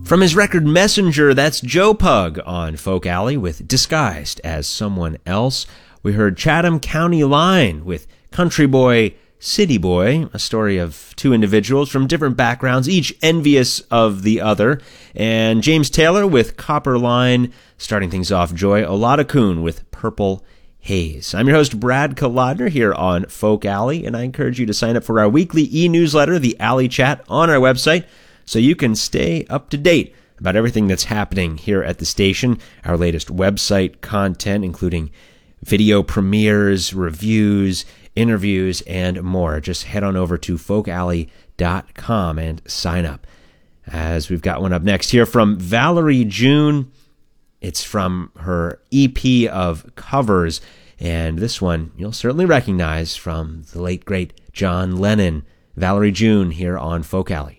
From his record Messenger, that's Joe Pug on Folk Alley with Disguised as Someone Else. We heard Chatham County Line with Country Boy, City Boy, a story of two individuals from different backgrounds, each envious of the other. And James Taylor with Copper Line, starting things off, Joy Oladacoon with Purple Haze. I'm your host, Brad Kolodner, here on Folk Alley, and I encourage you to sign up for our weekly e-newsletter, The Alley Chat, on our website, so you can stay up to date about everything that's happening here at the station, our latest website content, including video premieres, reviews, interviews, and more. Just head on over to folkalley.com and sign up. As we've got one up next here from Valerie June. It's from her EP of covers, and this one you'll certainly recognize from the late, great John Lennon. Valerie June here on Folk Alley.